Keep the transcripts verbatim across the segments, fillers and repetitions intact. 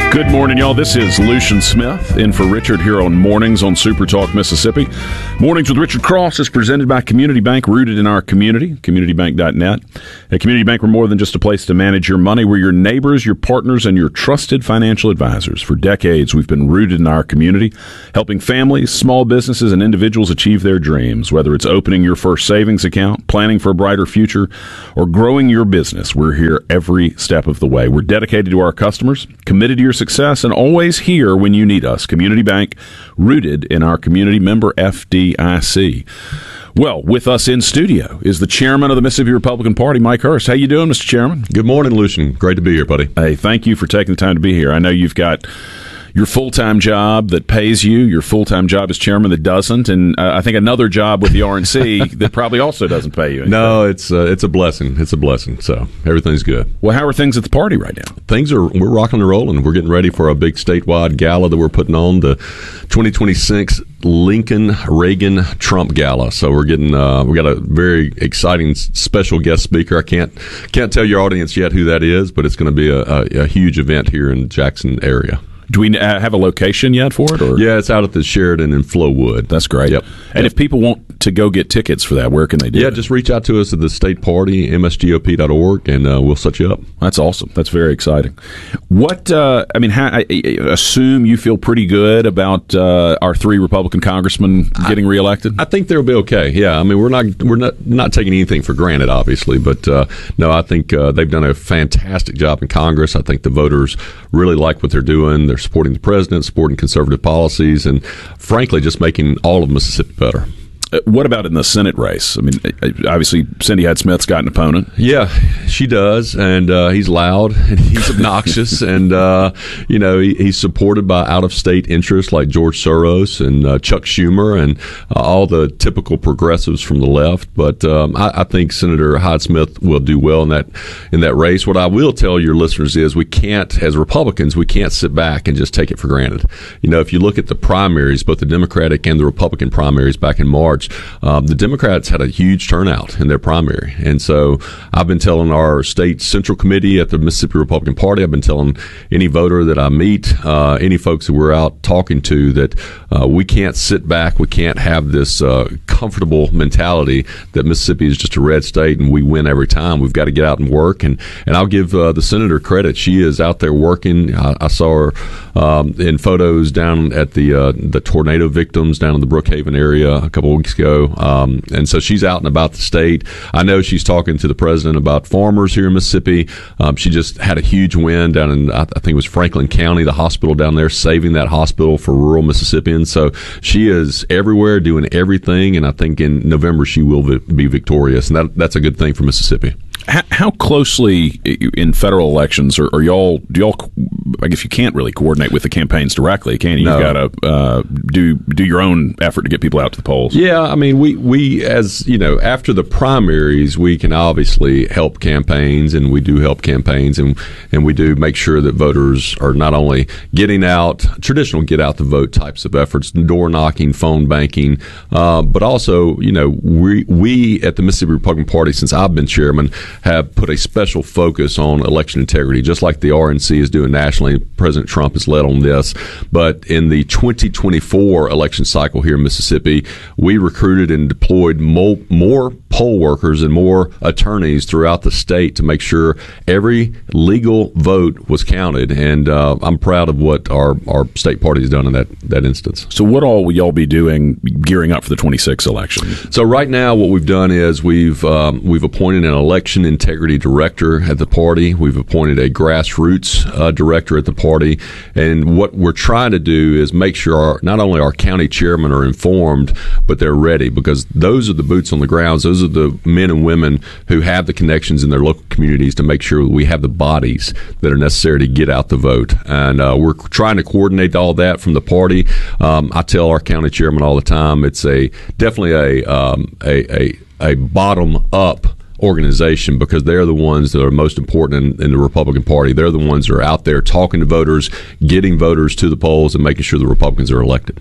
Good morning, y'all. This is Lucian Smith in for Richard here on Mornings on Super Talk Mississippi. Mornings with Richard Cross is presented by Community Bank, rooted in our community, community bank dot net. At Community Bank, we're more than just a place to manage your money. We're your neighbors, your partners, and your trusted financial advisors. For decades, we've been rooted in our community, helping families, small businesses, and individuals achieve their dreams. Whether it's opening your first savings account, planning for a brighter future, or growing your business, we're here every step of the way. We're dedicated to our customers, committed to your success, and always here when you need us. Community Bank, rooted in our community, member F D I C. Well, with us in studio is the chairman of the Mississippi Republican Party, Mike Hurst. How you doing, Mister Chairman? Good morning, Lucian. Great to be here, buddy. Hey, thank you for taking the time to be here. I know you've got your full-time job that pays you, your full-time job as chairman that doesn't, and uh, I think another job with the R N C that probably also doesn't pay you anything. No, it's uh, it's a blessing. It's a blessing. So everything's good. Well, how are things at the party right now? Things are, we're rocking and rolling. We're getting ready for a big statewide gala that we're putting on, the twenty twenty-six Lincoln Reagan Trump Gala. So we're getting, uh, we got a very exciting special guest speaker. I can't can't tell your audience yet who that is, but it's going to be a, a, a huge event here in the Jackson area. Do we uh, have a location yet for it? Or? Yeah, it's out at the Sheridan in Flowood. That's great. Yep. And yep. if people want to go get tickets for that, where can they do yeah, it? Yeah, just reach out to us at the state party, M S G O P dot org, and uh, we'll set you up. That's awesome. That's very exciting. What, uh, I mean, how, I, I assume you feel pretty good about uh, our three Republican congressmen getting I, reelected? I think they'll be okay. Yeah, I mean, we're not we're not, not taking anything for granted, obviously, but uh, no, I think uh, they've done a fantastic job in Congress. I think the voters really like what they're doing. They're supporting the president, supporting conservative policies, and frankly, just making all of Mississippi better. Uh, what about in the Senate race? I mean, obviously, Cindy Hyde-Smith's got an opponent. Yeah, she does, and uh, he's loud, and he's obnoxious, and, uh, you know, he, he's supported by out-of-state interests like George Soros and uh, Chuck Schumer and uh, all the typical progressives from the left. But um, I, I think Senator Hyde-Smith will do well in that in that race. What I will tell your listeners is we can't, as Republicans, we can't sit back and just take it for granted. You know, if you look at the primaries, both the Democratic and the Republican primaries back in March, Um, the Democrats had a huge turnout in their primary. And so I've been telling our state central committee at the Mississippi Republican Party, I've been telling any voter that I meet, uh, any folks that we're out talking to, that uh, we can't sit back. We can't have this uh, comfortable mentality that Mississippi is just a red state and we win every time. We've got to get out and work. And, and I'll give uh, the senator credit. She is out there working. I, I saw her um, in photos down at the, uh, the tornado victims down in the Brookhaven area a couple of weeks ago, um, and so she's out and about the state. I know she's talking to the president about farmers here in Mississippi. Um, she just had a huge win down in, I think it was Franklin County, the hospital down there, saving that hospital for rural Mississippians. So she is everywhere doing everything, and I think in November she will be victorious, and that, that's a good thing for Mississippi. How, how closely in federal elections are, are y'all? Do y'all? I guess you can't really coordinate with the campaigns directly, can you? No. You've got to uh, do do your own effort to get people out to the polls. Yeah, I mean, we we as you know, after the primaries, we can obviously help campaigns, and we do help campaigns, and and we do make sure that voters are not only getting out traditional get out the vote types of efforts, door knocking, phone banking, uh, but also you know we we at the Mississippi Republican Party, since I've been chairman, have put a special focus on election integrity, just like the R N C is doing nationally. President Trump has led on this. But in the twenty twenty-four election cycle here in Mississippi, we recruited and deployed mo- more poll workers and more attorneys throughout the state to make sure every legal vote was counted. And uh, I'm proud of what our, our state party has done in that, that instance. So what all will y'all be doing gearing up for the twenty-sixth election? So right now what we've done is we've um, we've appointed an election integrity director at the party. We've appointed a grassroots uh, director at the party. And what we're trying to do is make sure our, not only our county chairmen are informed, but they're ready, because those are the boots on the ground. Those are the men and women who have the connections in their local communities to make sure we have the bodies that are necessary to get out the vote. And uh, we're trying to coordinate all that from the party. Um, I tell our county chairman all the time, it's a definitely a um, a, a, a bottom-up organization, because they're the ones that are most important in, in the Republican Party. They're the ones that are out there talking to voters, getting voters to the polls, and making sure the Republicans are elected.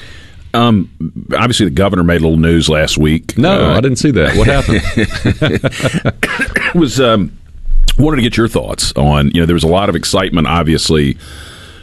Um, obviously, the governor made a little news last week. No, uh, I didn't see that. What happened? It was um, wanted to get your thoughts on. You know, there was a lot of excitement, obviously,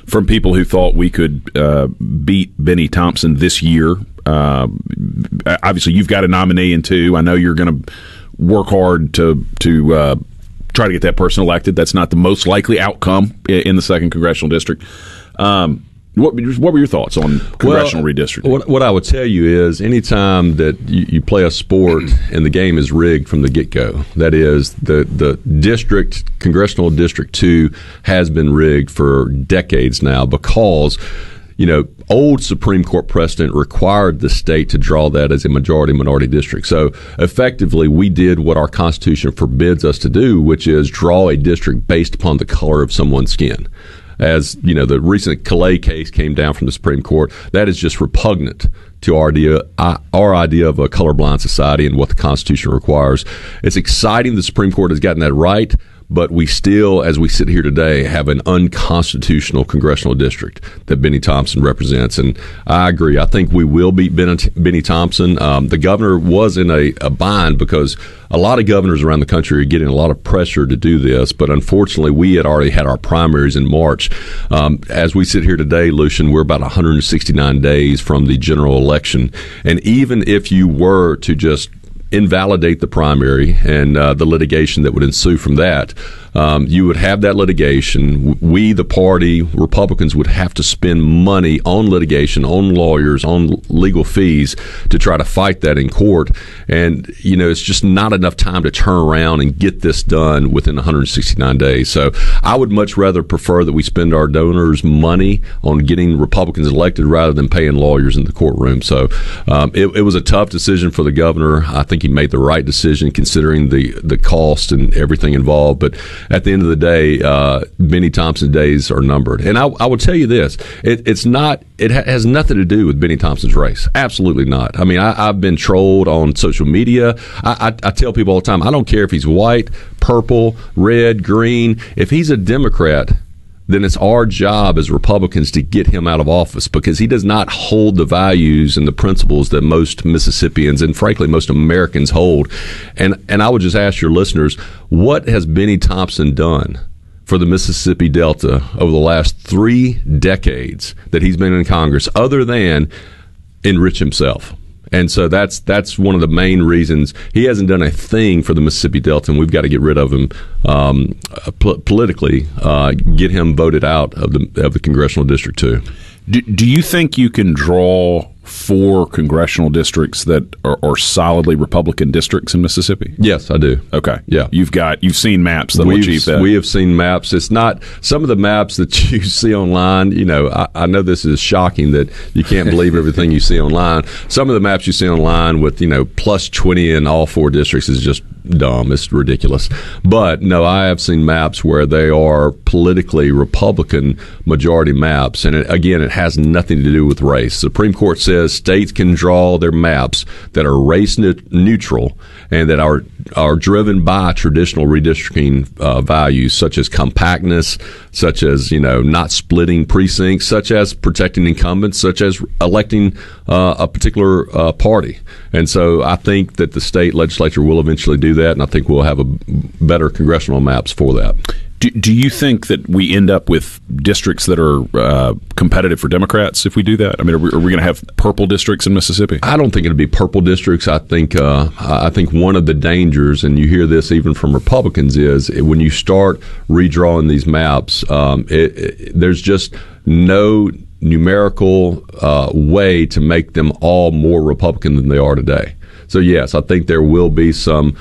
from people who thought we could uh, beat Benny Thompson this year. Uh, obviously, you've got a nominee in two. I know you're going to work hard to to uh, try to get that person elected. That's not the most likely outcome in the second congressional district. Um, what, what were your thoughts on congressional well, redistricting? What, what I would tell you is anytime that you, you play a sport and the game is rigged from the get-go, that is, the, the district, Congressional District two, has been rigged for decades now because, you know, old Supreme Court precedent required the state to draw that as a majority-minority district. So effectively, we did what our Constitution forbids us to do, which is draw a district based upon the color of someone's skin. As you know, the recent Calais case came down from the Supreme Court. That is just repugnant to our idea, our idea of a colorblind society and what the Constitution requires. It's exciting the Supreme Court has gotten that right, but we still, as we sit here today, have an unconstitutional congressional district that Benny Thompson represents. And I agree. I think we will beat Benny Thompson. Um, the governor was in a, a bind because a lot of governors around the country are getting a lot of pressure to do this. But unfortunately, we had already had our primaries in March. Um, as we sit here today, Lucian, we're about one hundred sixty-nine days from the general election. And even if you were to just invalidate the primary and uh, the litigation that would ensue from that, um, you would have that litigation. We, the party, Republicans, would have to spend money on litigation, on lawyers, on legal fees to try to fight that in court. And, you know, it's just not enough time to turn around and get this done within one hundred sixty-nine days. So I would much rather prefer that we spend our donors' money on getting Republicans elected rather than paying lawyers in the courtroom. So um, it, it was a tough decision for the governor. I think he made the right decision considering the, the cost and everything involved. But at the end of the day, uh, Benny Thompson's days are numbered. And I, I will tell you this, it, it's not, it ha- has nothing to do with Benny Thompson's race. Absolutely not. I mean, I, I've been trolled on social media. I, I, I tell people all the time, I don't care if he's white, purple, red, green. If he's a Democrat, then it's our job as Republicans to get him out of office because he does not hold the values and the principles that most Mississippians and, frankly, most Americans hold. And and I would just ask your listeners, what has Benny Thompson done for the Mississippi Delta over the last three decades that he's been in Congress other than enrich himself? And so that's that's one of the main reasons he hasn't done a thing for the Mississippi Delta, and we've got to get rid of him um, po- politically, uh, get him voted out of the of the congressional district too. Do, do you think you can draw four congressional districts that are, are solidly Republican districts in Mississippi? Yes, I do. Okay. Yeah. You've got you've seen maps that will achieve that. We have seen maps. It's not some of the maps that you see online, you know, I, I know this is shocking that you can't believe everything you see online. Some of the maps you see online with, you know, plus twenty in all four districts is just dumb. It's ridiculous. But no, I have seen maps where they are politically Republican majority maps. And it, again, it has nothing to do with race. The Supreme Court says states can draw their maps that are race ne- neutral and that are are driven by traditional redistricting uh, values such as compactness, such as, you know, not splitting precincts, such as protecting incumbents, such as electing uh, a particular uh, party. And so I think that the state legislature will eventually do that, and I think we'll have a better congressional maps for that. Do, do you think that we end up with districts that are uh, competitive for Democrats if we do that? I mean, are we, are we going to have purple districts in Mississippi? I don't think it'll be purple districts. I think uh, I think one of the dangers, and you hear this even from Republicans, is when you start redrawing these maps, um, it, it, there's just no numerical uh, way to make them all more Republican than they are today. So yes, I think there will be some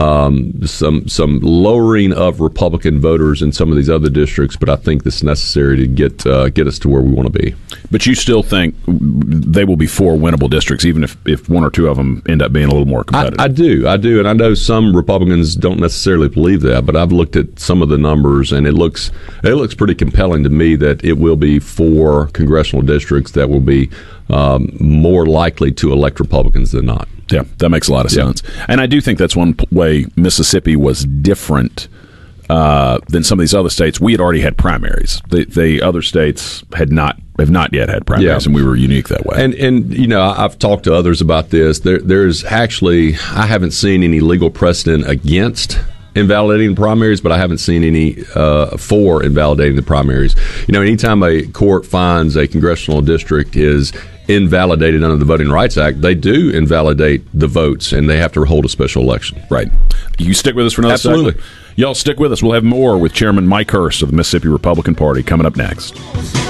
um, some some lowering of Republican voters in some of these other districts, but I think this is necessary to get uh, get us to where we want to be. But you still think they will be four winnable districts, even if, if one or two of them end up being a little more competitive? I, I do, I do, and I know some Republicans don't necessarily believe that, but I've looked at some of the numbers, and it looks it looks pretty compelling to me that it will be four congressional districts that will be um, more likely to elect Republicans than not. Yeah, that makes a lot of sense. Yeah. And I do think that's one way Mississippi was different uh, than some of these other states. We had already had primaries. The, the other states had not have not yet had primaries, yeah. and we were unique that way. And, and you know, I've talked to others about this. There, there's actually, I haven't seen any legal precedent against invalidating the primaries, but I haven't seen any uh, for invalidating the primaries. You know, anytime a court finds a congressional district is invalidated under the Voting Rights Act, they do invalidate the votes, and they have to hold a special election. Right. You stick with us for another Absolutely. segment? Y'all stick with us. We'll have more with Chairman Mike Hurst of the Mississippi Republican Party coming up next.